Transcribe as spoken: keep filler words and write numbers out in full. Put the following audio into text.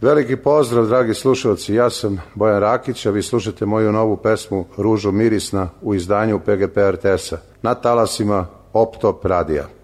Veliki pozdrav, dragi slušalci, ja sam Bojan Rakić, a vi slušate moju novu pesmu Ružo mirisna u izdanju P G P R T S-a na talasima Optop radija.